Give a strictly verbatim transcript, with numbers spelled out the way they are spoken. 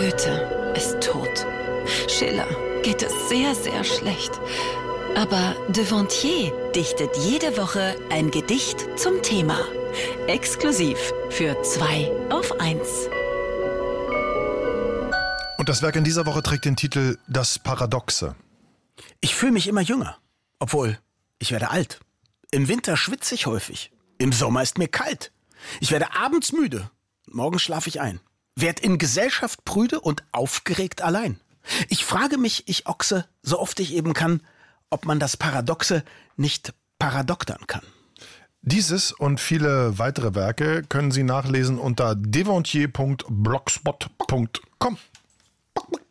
Goethe ist tot. Schiller geht es sehr, sehr schlecht. Aber Devontier dichtet jede Woche ein Gedicht zum Thema. Exklusiv für zwei auf eins. Und das Werk in dieser Woche trägt den Titel Das Paradoxe. Ich fühle mich immer jünger, obwohl ich werde alt. Im Winter schwitze ich häufig, im Sommer ist mir kalt. Ich werde abends müde, morgens schlafe ich ein. Werd in Gesellschaft prüde und aufgeregt allein. Ich frage mich, ich Ochse, so oft ich eben kann, ob man das Paradoxe nicht paradoktern kann. Dieses und viele weitere Werke können Sie nachlesen unter devontier punkt blogspot punkt com.